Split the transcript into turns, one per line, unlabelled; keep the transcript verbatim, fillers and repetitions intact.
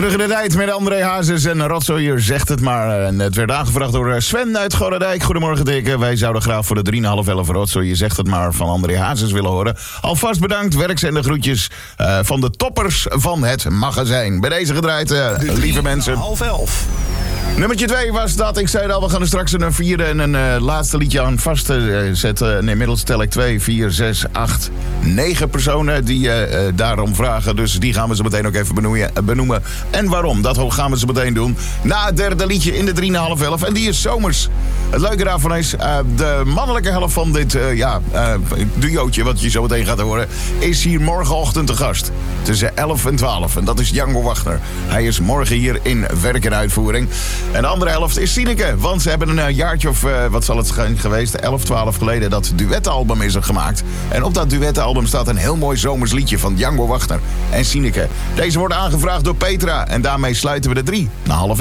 Terug in de tijd met André Hazes en Rotzooi, zegt het maar. En het werd aangevraagd door Sven uit Gorredijk. Goedemorgen, Dikke. Wij zouden graag voor de drie komma vijf elf Rotzooi, zegt het maar, van André Hazes willen horen. Alvast bedankt, werkzende groetjes uh, van de toppers van het magazijn. Bij deze gedraaid, uh, lieve mensen.
half elf.
Nummertje twee was dat. Ik zei al, we gaan er straks een vierde en een uh, laatste liedje aan vast uh, zetten. En inmiddels tel ik twee, vier, zes, acht, negen personen die uh, uh, daarom vragen. Dus die gaan we zo meteen ook even benoemen. benoemen. En waarom? Dat gaan we zo meteen doen. Na het derde liedje in de drie komma vijf elf. En die is zomers. Het leuke daarvan is, uh, de mannelijke helft van dit uh, ja, uh, duootje, wat je zo meteen gaat horen, is hier morgenochtend te gast. Tussen elf en twaalf. En dat is Django Wagner. Hij is morgen hier in werk en uitvoering. En de andere helft is Sineke. Want ze hebben een jaartje of, uh, wat zal het zijn geweest, elf, twaalf geleden, dat duettenalbum is er gemaakt. En op dat duettenalbum staat een heel mooi zomers liedje van Django Wagner en Sineke. Deze wordt aangevraagd door Petra. En daarmee sluiten we de drie na half